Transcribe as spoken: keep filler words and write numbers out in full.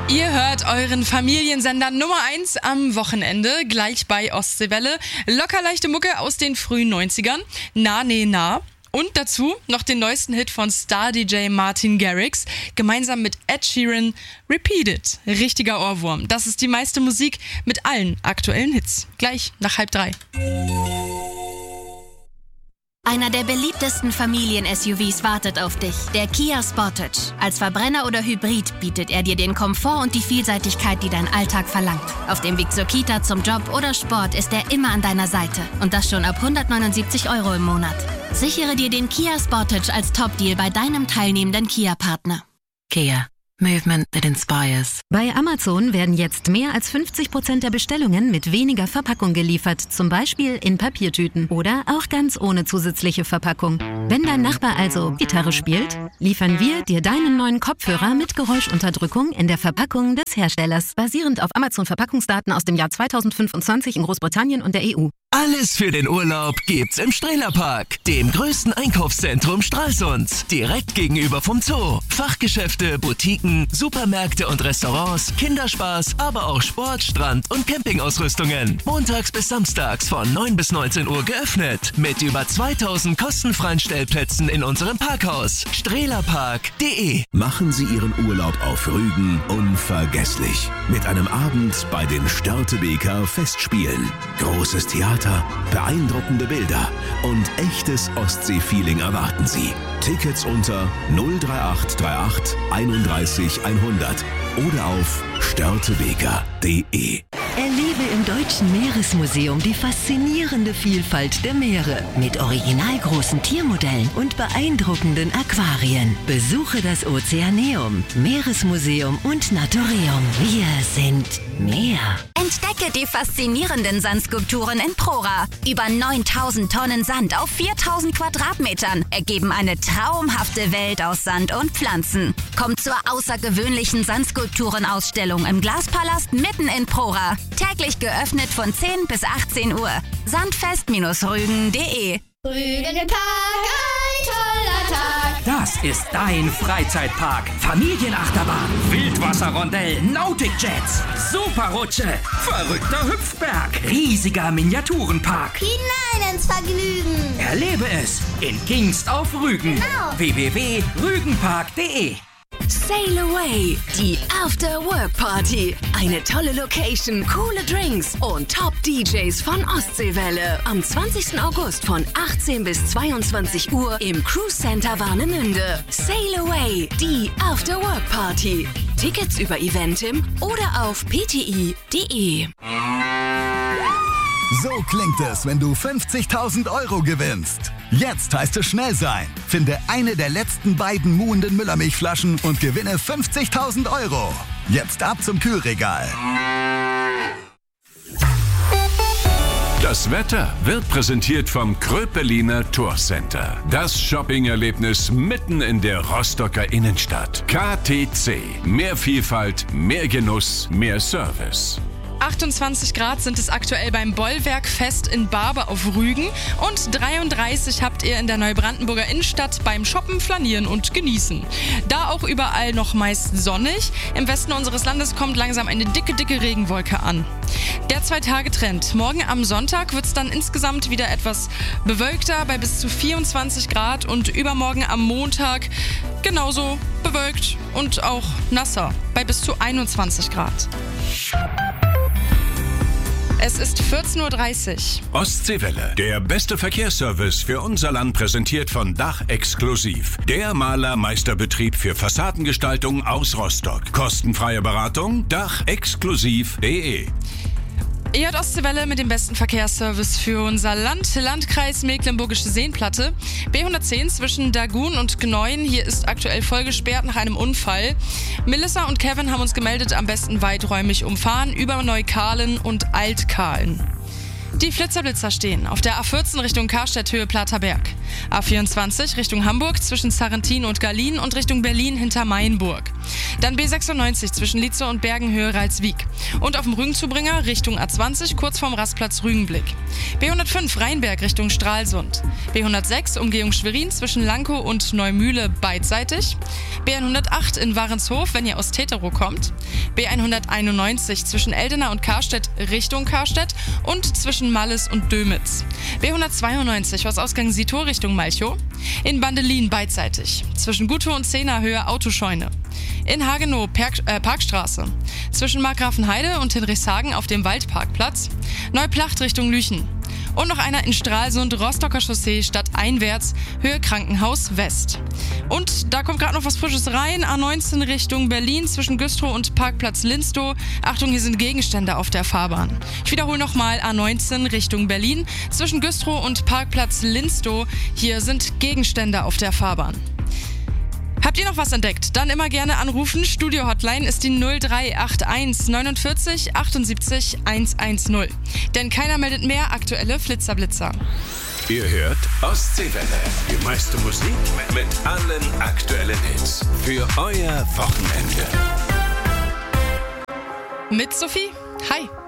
Ihr hört euren Familiensender Nummer eins am Wochenende, gleich bei Ostseewelle. Locker leichte Mucke aus den frühen neunzigern. Na, nee, na. Und dazu noch den neuesten Hit von Star-D J Martin Garrix, gemeinsam mit Ed Sheeran, Repeat It. Richtiger Ohrwurm. Das ist die meiste Musik mit allen aktuellen Hits. Gleich nach halb drei. Einer der beliebtesten Familien-S U Vs wartet auf dich, der Kia Sportage. Als Verbrenner oder Hybrid bietet er dir den Komfort und die Vielseitigkeit, die dein Alltag verlangt. Auf dem Weg zur Kita, zum Job oder Sport ist er immer an deiner Seite. Und das schon ab hundertneunundsiebzig Euro im Monat. Sichere dir den Kia Sportage als Top-Deal bei deinem teilnehmenden Kia-Partner. Kia. Movement that inspires. Bei Amazon werden jetzt mehr als fünfzig Prozent der Bestellungen mit weniger Verpackung geliefert, zum Beispiel in Papiertüten oder auch ganz ohne zusätzliche Verpackung. Wenn dein Nachbar also Gitarre spielt, liefern wir dir deinen neuen Kopfhörer mit Geräuschunterdrückung in der Verpackung des Herstellers, basierend auf Amazon-Verpackungsdaten aus dem Jahr zweitausendfünfundzwanzig in Großbritannien und der E U. Alles für den Urlaub gibt's im Strehlerpark, dem größten Einkaufszentrum Stralsunds. Direkt gegenüber vom Zoo. Fachgeschäfte, Boutiquen, Supermärkte und Restaurants, Kinderspaß, aber auch Sport, Strand und Campingausrüstungen. Montags bis samstags von neun bis neunzehn Uhr geöffnet. Mit über zweitausend kostenfreien Stellplätzen in unserem Parkhaus. strehlerpark punkt de. Machen Sie Ihren Urlaub auf Rügen unvergesslich. Mit einem Abend bei den Störtebeker Festspielen. Großes Theater, beeindruckende Bilder und echtes Ostsee-Feeling erwarten Sie. Tickets unter null drei acht drei acht einunddreißig hundert oder auf störtebeker punkt de. Erlebe im Deutschen Meeresmuseum die faszinierende Vielfalt der Meere mit original großen Tiermodellen und beeindruckenden Aquarien. Besuche das Ozeaneum, Meeresmuseum und Naturium. Wir sind Meer. Entdecke die faszinierenden Sandskulpturen in Prora. Über neuntausend Tonnen Sand auf viertausend Quadratmetern ergeben eine traumhafte Welt aus Sand und Pflanzen. Kommt zur außergewöhnlichen Sandskulpturenausstellung im Glaspalast mitten in Prora. Täglich geöffnet von zehn bis achtzehn Uhr. sandfest Rügen punkt de. Rügenpark, ein toller Tag. Das ist dein Freizeitpark. Familienachterbahn, Wildwasserrondell, Nautic Jets, Superrutsche, verrückter Hüpfberg, riesiger Miniaturenpark. Hinein ins Vergnügen. Erlebe es in Kingst auf Rügen. Genau. w w w punkt rügenpark punkt de. Sail Away, die After-Work-Party. Eine tolle Location, coole Drinks und Top-D Js von Ostseewelle. Am zwanzigsten August von achtzehn bis zweiundzwanzig Uhr im Cruise Center Warnemünde. Sail Away, die After-Work-Party. Tickets über Eventim oder auf p t i punkt de. So klingt es, wenn du fünfzigtausend Euro gewinnst. Jetzt heißt es schnell sein. Finde eine der letzten beiden muhenden Müllermilchflaschen und gewinne fünfzigtausend Euro. Jetzt ab zum Kühlregal. Das Wetter wird präsentiert vom Kröpeliner Tourcenter. Das Shopping-Erlebnis mitten in der Rostocker Innenstadt. K T C. Mehr Vielfalt, mehr Genuss, mehr Service. achtundzwanzig Grad sind es aktuell beim Bollwerkfest in Barbe auf Rügen und dreiunddreißig habt ihr in der Neubrandenburger Innenstadt beim Shoppen, Flanieren und Genießen. Da auch überall noch meist sonnig. Im Westen unseres Landes kommt langsam eine dicke, dicke Regenwolke an. Der Zwei-Tage-Trend. Morgen am Sonntag wird es dann insgesamt wieder etwas bewölkter bei bis zu vierundzwanzig Grad und übermorgen am Montag genauso bewölkt und auch nasser bei bis zu einundzwanzig Grad. Es ist vierzehn Uhr dreißig. Ostseewelle, der beste Verkehrsservice für unser Land, präsentiert von Dach Exklusiv. Der Malermeisterbetrieb für Fassadengestaltung aus Rostock. Kostenfreie Beratung, dach exklusiv punkt de. Ihr hört Ostseewelle mit dem besten Verkehrsservice für unser Land, Landkreis Mecklenburgische Seenplatte. B hundertzehn zwischen Dagun und Gneuen. Hier ist aktuell voll gesperrt nach einem Unfall. Melissa und Kevin haben uns gemeldet, am besten weiträumig umfahren über Neukahlen und Altkahlen. Die Flitzer-Blitzer stehen auf der A vierzehn Richtung Karstedt Höhe Platterberg, A vierundzwanzig Richtung Hamburg zwischen Sarrentin und Garlin und Richtung Berlin hinter Mainburg. Dann B sechsundneunzig zwischen Lietze und Bergen Höhe Ralswiek. Und auf dem Rügenzubringer Richtung A zwanzig kurz vorm Rastplatz Rügenblick. B hundertfünf Rheinberg Richtung Stralsund. B hundertsechs Umgehung Schwerin zwischen Lankow und Neumühle beidseitig. B hundertacht in Warenshof, wenn ihr aus Teterow kommt. B hunderteinundneunzig zwischen Eldena und Karstedt Richtung Karstedt und zwischen Malles und Dömitz. B hundertzweiundneunzig aus Ausgang Sietor Richtung Malchow. In Bandelin beidseitig. Zwischen Gutow und Zehner Höhe Autoscheune. In Hagenow Perk, äh, Parkstraße. Zwischen Markgrafenheide und Hinrichshagen auf dem Waldparkplatz. Neuplacht Richtung Lüchen. Und noch einer in Stralsund, Rostocker Chaussee stadteinwärts, Höhe Krankenhaus West. Und da kommt gerade noch was Frisches rein, A neunzehn Richtung Berlin zwischen Güstrow und Parkplatz Linstow. Achtung, hier sind Gegenstände auf der Fahrbahn. Ich wiederhole nochmal, A neunzehn Richtung Berlin zwischen Güstrow und Parkplatz Linstow. Hier sind Gegenstände auf der Fahrbahn. Habt ihr noch was entdeckt? Dann immer gerne anrufen. Studio-Hotline ist die null drei acht eins neunundvierzig achtundsiebzig hundertzehn. Denn keiner meldet mehr aktuelle Flitzerblitzer. Ihr hört Ostseewelle. Die meiste Musik mit allen aktuellen Hits. Für euer Wochenende. Mit Sophie. Hi.